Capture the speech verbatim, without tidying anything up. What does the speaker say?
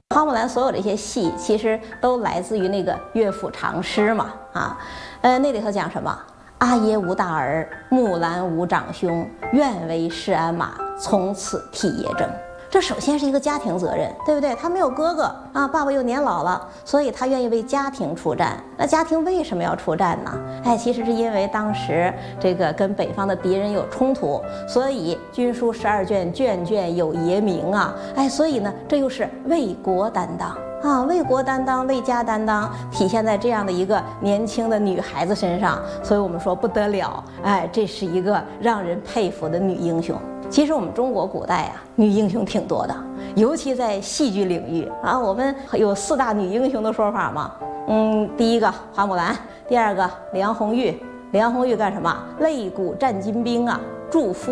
花木兰所有这些戏，其实都来自于那个乐府长诗嘛，啊，呃，那里头讲什么？阿爷无大儿，木兰无长兄，愿为市鞍马，从此替爷征。这首先是一个家庭责任，对不对？他没有哥哥啊，爸爸又年老了，所以他愿意为家庭出战。那家庭为什么要出战呢？哎，其实是因为当时这个跟北方的敌人有冲突，所以军书十二卷，卷卷有爷名啊。哎，所以呢，这又是为国担当啊，为国担当，为家担当，体现在这样的一个年轻的女孩子身上。所以我们说不得了，哎，这是一个让人佩服的女英雄。其实我们中国古代啊，女英雄挺多的，尤其在戏剧领域啊，我们有四大女英雄的说法嘛。嗯，第一个花木兰，第二个梁红玉。梁红玉干什么？擂鼓战金兵啊，祝夫